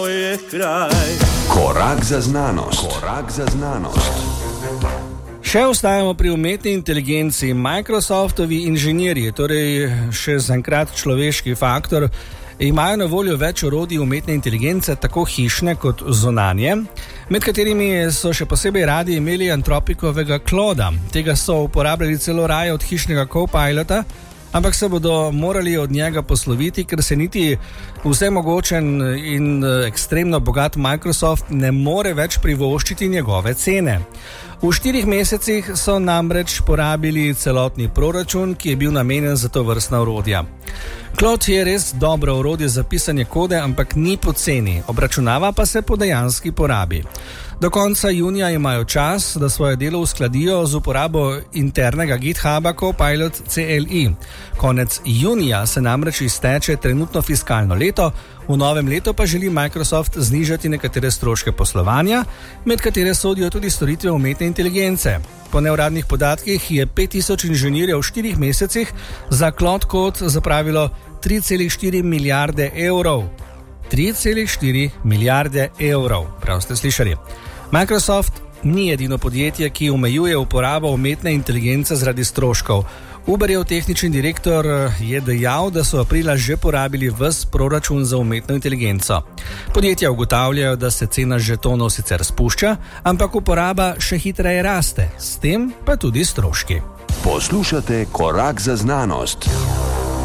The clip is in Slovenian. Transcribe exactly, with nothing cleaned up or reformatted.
Korak za znanost. Korak za znanost. Še ostajamo pri umetni inteligenci. Microsoftovi inženirji, torej še zaenkrat človeški faktor, imajo na voljo več orodij umetne inteligence, tako hišne kot zunanje, med katerimi so še posebej radi imeli Anthropikovega Clauda. Tega so uporabljali celo raje od hišnega Copilota, ampak se bodo morali od njega posloviti, ker se niti vsemogočen in ekstremno bogat Microsoft ne more več privoščiti njegove cene. V štirih mesecih so namreč porabili celotni proračun, ki je bil namenjen za to vrstna orodja. Claude je res dobro orodje za pisanje kode, ampak ni poceni, obračunava pa se po dejanski porabi. Do konca junija imajo čas, da svoje delo uskladijo z uporabo internega GitHuba Copilot C L I. Konec junija se namreč izteče trenutno fiskalno leto, v novem letu pa želi Microsoft znižati nekatere stroške poslovanja, med katere sodijo tudi storitve umetne inteligence. Po neuradnih podatkih je pet tisoč inženirjev v štirih mesecih za Claude Code zapravilo tri cele štiri milijarde evrov. tri cele štiri milijarde evrov, prav ste slišali. Microsoft ni edino podjetje, ki omejuje uporabo umetne inteligence zaradi stroškov. Uberjev tehnični direktor je dejal, da so aprila že porabili ves proračun za umetno inteligenco. Podjetja ugotavljajo, da se cena žetonov sicer spušča, ampak uporaba še hitreje raste, s tem pa tudi stroški. Poslušate Korak za znanost.